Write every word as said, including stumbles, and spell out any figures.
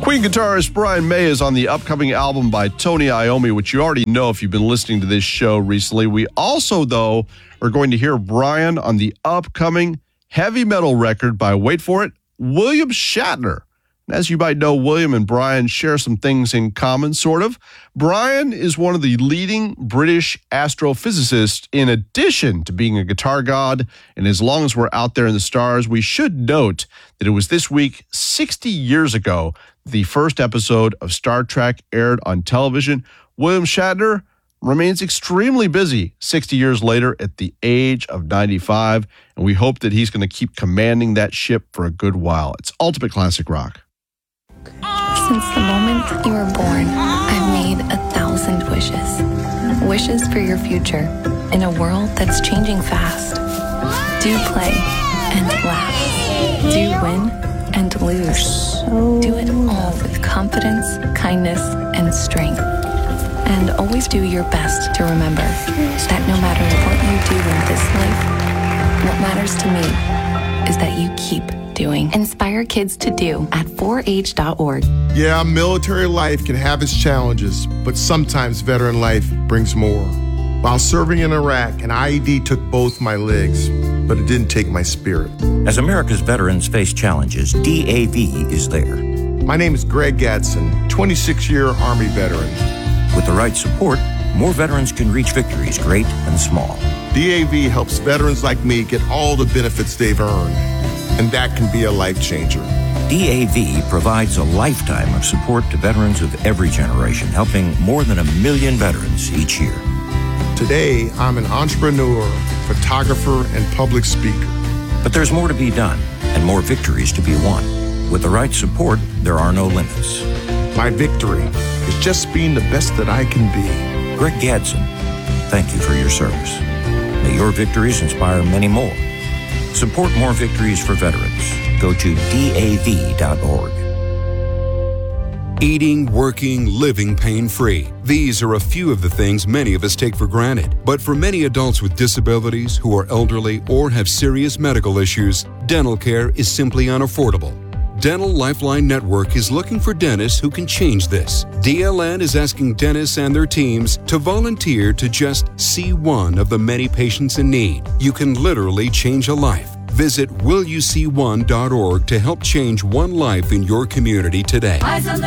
Queen guitarist Brian May is on the upcoming album by Tony Iommi, which you already know if you've been listening to this show recently. We also, though, are going to hear Brian on the upcoming heavy metal record by, wait for it, William Shatner. And as you might know, William and Brian share some things in common, sort of. Brian is one of the leading British astrophysicists in addition to being a guitar god. And as long as we're out there in the stars, we should note that it was this week, sixty years ago, the first episode of Star Trek aired on television. William Shatner remains extremely busy sixty years later at the age of ninety-five, and we hope that he's going to keep commanding that ship for a good while. It's Ultimate Classic Rock. Since the moment you were born, I've made a thousand wishes. Wishes for your future in a world that's changing fast. Do play and laugh. Do win and lose. Do it all with confidence, kindness, and strength. And always do your best to remember that no matter what you do in this life, what matters to me is that you keep doing. Inspire kids to do at four H dot org. Yeah, military life can have its challenges, but sometimes veteran life brings more. While serving in Iraq, an I E D took both my legs, but it didn't take my spirit. As America's veterans face challenges, D A V is there. My name is Greg Gadsden, twenty-six-year Army veteran. With the right support, more veterans can reach victories, great and small. D A V helps veterans like me get all the benefits they've earned, and that can be a life changer. D A V provides a lifetime of support to veterans of every generation, helping more than a million veterans each year. Today, I'm an entrepreneur, photographer, and public speaker. But there's more to be done and more victories to be won. With the right support, there are no limits. My victory is just being the best that I can be. Greg Gadsden, thank you for your service. May your victories inspire many more. Support more victories for veterans. Go to D A V dot org. Eating, working, living pain-free. These are a few of the things many of us take for granted. But for many adults with disabilities who are elderly or have serious medical issues, dental care is simply unaffordable. Dental Lifeline Network is looking for dentists who can change this. D L N is asking dentists and their teams to volunteer to just see one of the many patients in need. You can literally change a life. Visit will you see one dot org to help change one life in your community today. Eyes on the